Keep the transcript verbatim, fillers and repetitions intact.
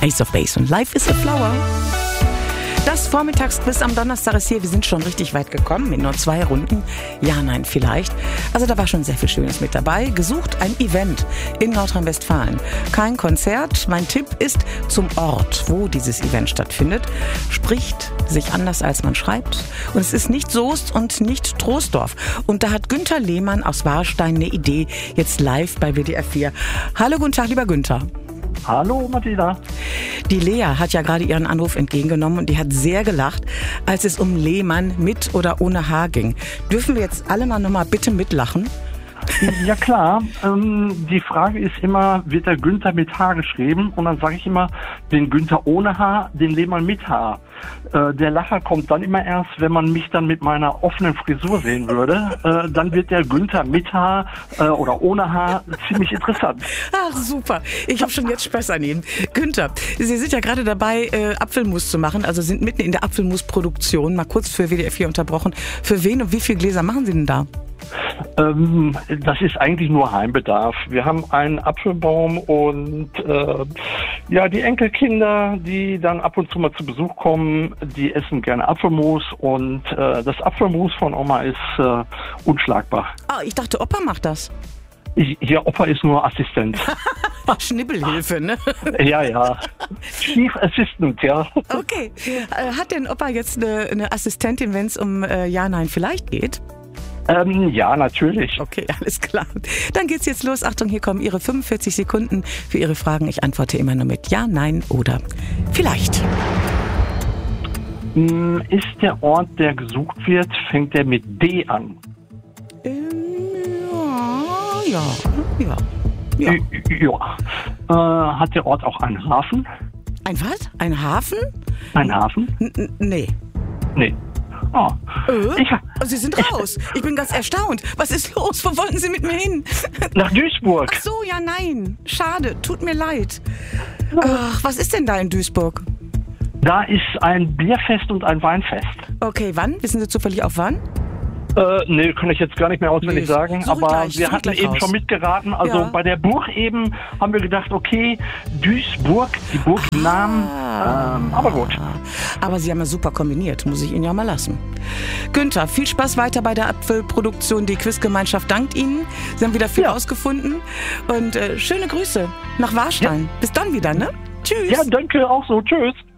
Ace of Base und Life is a Flower. Das Vormittagsquiz am Donnerstag ist hier. Wir sind schon richtig weit gekommen in nur zwei Runden. Ja, nein, vielleicht. Also da war schon sehr viel Schönes mit dabei. Gesucht ein Event in Nordrhein-Westfalen. Kein Konzert. Mein Tipp ist zum Ort, wo dieses Event stattfindet. Spricht sich anders, als man schreibt. Und es ist nicht Soest und nicht Troisdorf. Und da hat Günther Lehmann aus Warstein eine Idee. Jetzt live bei W D R vier. Hallo, guten Tag, lieber Günther. Hallo Martina. Die Lea hat ja gerade ihren Anruf entgegengenommen und die hat sehr gelacht, als es um Lehmann mit oder ohne H ging. Dürfen wir jetzt alle mal nochmal bitte mitlachen? Ja klar, ähm, die Frage ist immer, wird der Günther mit H geschrieben? Und dann sage ich immer, den Günther ohne H, den Lehmann mit H. Äh, der Lacher kommt dann immer erst, wenn man mich dann mit meiner offenen Frisur sehen würde. Äh, dann wird der Günther mit H äh, oder ohne H ziemlich interessant. Ach super, ich habe schon jetzt Spaß an Ihnen. Günther, Sie sind ja gerade dabei, äh, Apfelmus zu machen, also sind mitten in der Apfelmusproduktion. Mal kurz für W D R vier unterbrochen. Für wen und wie viele Gläser machen Sie denn da? Ähm, das ist eigentlich nur Heimbedarf. Wir haben einen Apfelbaum und äh, ja, die Enkelkinder, die dann ab und zu mal zu Besuch kommen, die essen gerne Apfelmus und äh, das Apfelmus von Oma ist äh, unschlagbar. Ah, ich dachte, Opa macht das. Ich, ja, Opa ist nur Assistent. Schnibbelhilfe, ne? Ja, ja. Chief Assistant, ja. Okay. Äh, hat denn Opa jetzt eine, eine Assistentin, wenn es um äh, Ja, Nein, vielleicht geht? Ähm, ja, natürlich. Okay, alles klar. Dann geht's jetzt los. Achtung, hier kommen Ihre fünfundvierzig Sekunden für Ihre Fragen. Ich antworte immer nur mit Ja, Nein oder vielleicht. Ist der Ort, der gesucht wird, fängt der mit D an? Ähm, ja, ja, ja. Ja. ja. Äh, hat der Ort auch einen Hafen? Ein was? Ein Hafen? Ein Hafen? N- n- nee. Nee. Oh. Äh? Ich, Sie sind raus. Ich bin ganz erstaunt. Was ist los? Wo wollten Sie mit mir hin? Nach Duisburg. Ach so, ja, nein. Schade. Tut mir leid. Ach, was ist denn da in Duisburg? Da ist ein Bierfest und ein Weinfest. Okay, wann? Wissen Sie zufällig auch wann? Äh, nee, kann ich jetzt gar nicht mehr auswendig Nee, sagen, suche aber gleich, wir suche hatten gleich eben raus. schon mitgeraten. Also Ja. bei der Burg eben haben wir gedacht, okay, Duisburg, die Burg im Namen, ähm, aber gut. Aber Sie haben ja super kombiniert, muss ich Ihnen ja mal lassen. Günther, viel Spaß weiter bei der Apfelproduktion. Die Quizgemeinschaft dankt Ihnen. Sie haben wieder viel Ja. rausgefunden. Und äh, schöne Grüße nach Warstein. Ja. Bis dann wieder, ne? Tschüss. Ja, danke, auch so. Tschüss.